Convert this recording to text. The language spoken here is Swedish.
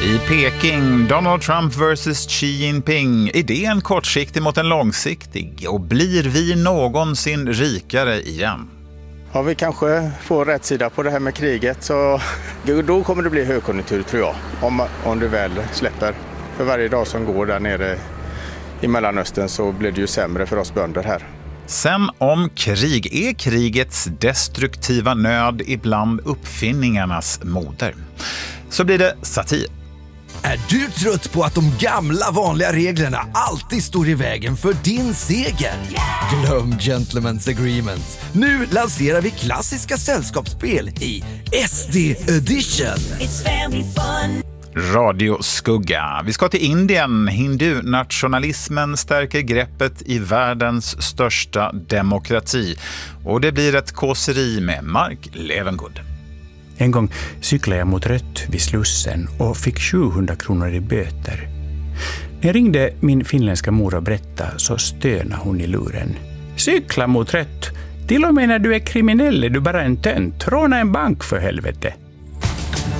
I Peking, Donald Trump vs Xi Jinping. Idén kortsiktig mot en långsiktig. Och blir vi någonsin rikare igen? Ja, vi kanske får rätt sida på det här med kriget, så då kommer det bli högkonjunktur, tror jag. Om det väl släpper. För varje dag som går där nere i Mellanöstern så blir det ju sämre för oss bönder här. Sen om krig. Är krigets destruktiva nöd ibland uppfinningarnas moder? Så blir det satir. Är du trött på att de gamla vanliga reglerna alltid står i vägen för din seger? Glöm Gentlemen's Agreements. Nu lanserar vi klassiska sällskapsspel i SD Edition. Radioskugga. Vi ska till Indien. Hindu-nationalismen stärker greppet i världens största demokrati. Och det blir ett kåseri med Mark Levengood. En gång cyklade jag mot rött vid Slussen och fick 700 kronor i böter. När jag ringde min finländska mor och berättade så stönade hon i luren. Cykla mot rött. Till och med när du är kriminell är du bara en tönt. Råna en bank för helvete.